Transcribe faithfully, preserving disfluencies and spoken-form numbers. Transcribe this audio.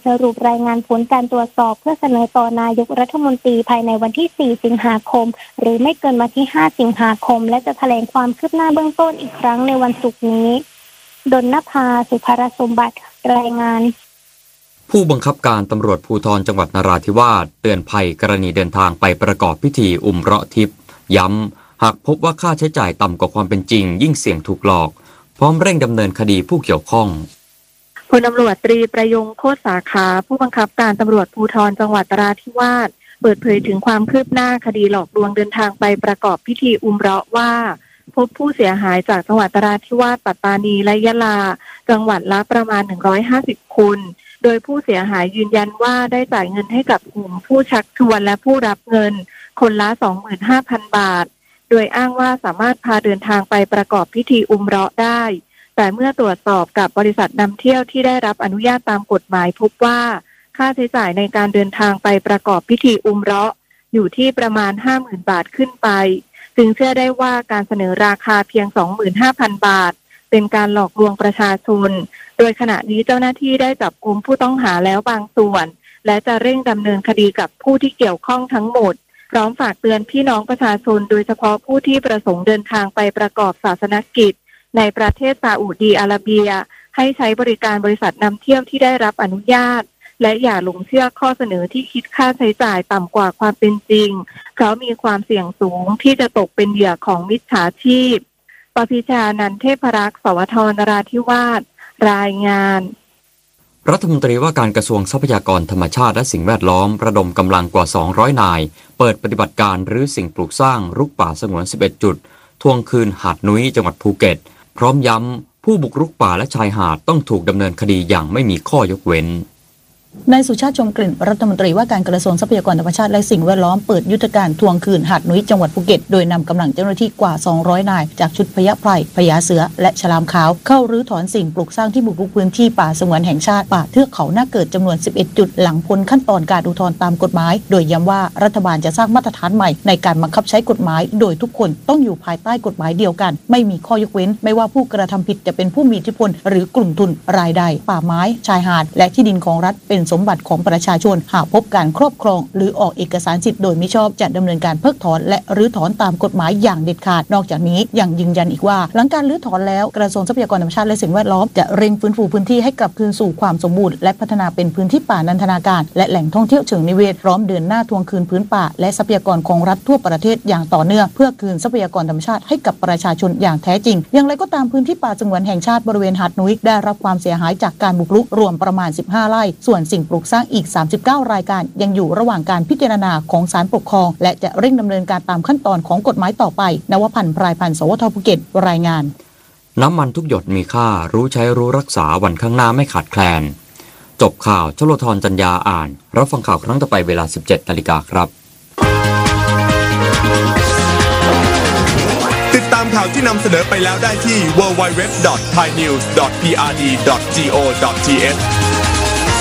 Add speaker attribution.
Speaker 1: สรุปรายงานผลการตรวจสอบเพื่อเสนอต่อนายกรัฐมนตรีภายในวันที่สี่สิงหาคมหรือไม่เกินวันที่ห้าสิงหาคมและจะแถลงความคืบหน้าเบื้องต้นอีกครั้งในวันศุกร์นี้ดลนภา สุภรสมบัติรายงาน
Speaker 2: ผู้บังคับการตำรวจภูธรจังหวัดนราธิวาสเตือนภัยกรณีเดินทางไปประกอบพิธีอุมเราะห์ทิพย์ย้ำหากพบว่าค่าใช้จ่ายต่ำกว่าความเป็นจริงยิ่งเสี่ยงถูกหลอกพร้อมเร่งดำเนินคดีผู้เกี่ยวข้อง
Speaker 3: พลตำรวจตรีประยงโคตรสาขาผู้บังคับการตำรวจภูธรจังหวัดนราธิวาสเปิดเผยถึงความคืบหน้าคดีหลอกลวงเดินทางไปประกอบพิธีอุมเราะห์ว่าพบผู้เสียหายจากจังหวัดนราธิวาสปัตตานีและยะลาจังหวัดละประมาณหนึ่งร้อยห้าสิบคนโดยผู้เสียหายยืนยันว่าได้จ่ายเงินให้กับกลุ่มผู้ชักชวนและผู้รับเงินคนละ สองหมื่นห้าพัน บาทโดยอ้างว่าสามารถพาเดินทางไปประกอบพิธีอุมเราะห์ได้แต่เมื่อตรวจสอบกับบริษัทนำเที่ยวที่ได้รับอนุญาตตามกฎหมายพบว่าค่าใช้จ่ายในการเดินทางไปประกอบพิธีอุมเราะห์อยู่ที่ประมาณ ห้าหมื่น บาทขึ้นไปจึงเชื่อได้ว่าการเสนอราคาเพียง สองหมื่นห้าพัน บาทเป็นการหลอกลวงประชาชนโดยขณะนี้เจ้าหน้าที่ได้จับกุมผู้ต้องหาแล้วบางส่วนและจะเร่งดำเนินคดีกับผู้ที่เกี่ยวข้องทั้งหมดพร้อมฝากเตือนพี่น้องประชาชนโดยเฉพาะผู้ที่ประสงค์เดินทางไปประกอบศาสนกิจในประเทศซาอุดีอาระเบียให้ใช้บริการบริษัทนำเที่ยวที่ได้รับอนุญาตและอย่าหลงเชื่อข้อเสนอที่คิดค่าใช้จ่ายต่ำกว่าความเป็นจริงเพราะมีความเสี่ยงสูงที่จะตกเป็นเหยื่อของมิจฉาชีพปพิชานันเทพรักษ์สวทนราธิวาสรายงาน
Speaker 2: รัฐมนตรีว่าการกระทรวงทรัพยากรธรรมชาติและสิ่งแวดล้อมระดมกำลังกว่าสองร้อยนายเปิดปฏิบัติการรื้อสิ่งปลูกสร้างรุกป่าสงวนสิบเอ็ดจุดทวงคืนหาดนุ้ยจังหวัดภูเก็ตพร้อมย้ำผู้บุกรุกป่าและชายหาดต้องถูกดำเนินคดีอย่างไม่มีข้อยกเว้น
Speaker 4: นายสุชาติชมกลิ่นรัฐมนตรีว่าการกระทรวงทรัพยากรธรรมชาติและสิ่งแวดล้อมเปิดยุทธการทวงคืนหาดนุ้ยจังหวัดภูเก็ตโดยนำกำลังเจ้าหน้าที่กว่าสองร้อยนายจากชุดพญาไพรพญาเสือและฉลามขาวเข้ารื้อถอนสิ่งปลูกสร้างที่บุกรุกพื้นที่ป่าสงวนแห่งชาติป่าเทือกเขาหน้าเกิดจำนวนสิบเอ็ดจุดหลังพ้นขั้นตอนการอุทธรณ์ตามกฎหมายโดยย้ำว่ารัฐบาลจะสร้างมาตรฐานใหม่ในการบังคับใช้กฎหมายโดยทุกคนต้องอยู่ภายใต้กฎหมายเดียวกันไม่มีข้อยกเว้นไม่ว่าผู้กระทำผิดจะเป็นผู้มีอิทธิพลหรือกลุ่มทุนรายใดป่าไม้ชายหาดและที่ดินของรัฐเป็นสมบัติของประชาชนหากพบการครอบครองหรือออกเอกสารสิทธิ์โดยมิชอบจะดำเนินการเพิกถอนและรื้อถอนตามกฎหมายอย่างเด็ดขาดนอกจากนี้ยังยืนยันอีกว่าหลังการรื้อถอนแล้วกระทรวงทรัพยากรธรรมชาติและสิ่งแวดล้อมจะเร่งฟื้นฟูพื้นที่ให้กลับคืนสู่ความสมบูรณ์และพัฒนาเป็นพื้นที่ป่านันทนาการและแหล่งท่องเที่ยวเชิงนิเวศพร้อมเดินหน้าทวงคืนพื้นป่าและทรัพยากรของรัฐทั่วประเทศอย่างต่อเนื่องเพื่อคืนทรัพยากรธรรมชาติให้กับประชาชนอย่างแท้จริงอย่างไรก็ตามพื้นที่ป่าสงวนแห่งชาติบริเวณหาดนุ้ยได้รับความเสียหายจากการบุกรุกรวมประมาณสิบห้าไร่ส่วนสิ่งปลูกสร้างอีกสามสิบเก้ารายการยังอยู่ระหว่างการพิจารณาของศาลปกครองและจะเร่งดำเนินการตามขั้นตอนของกฎหมายต่อไปนวพันธ์ พรายพันธ์ สวทภูเก็ตรายงาน
Speaker 2: น้ำมันทุกหยดมีค่ารู้ใช้รู้รักษาวันข้างหน้าไม่ขาดแคลนจบข่าวชโลธรจัญญาอ่านรับฟังข่าวครั้งต่อไปเวลา สิบเจ็ดนาฬิกา ครับ
Speaker 5: ติดตามข่าวที่นำเสนอไปแล้วได้ที่ ดับเบิลยู ดับเบิลยู ดับเบิลยู ดอท ไทยนิวส์ ดอท พี อาร์ ดี ดอท จี โอ ดอท ที เอช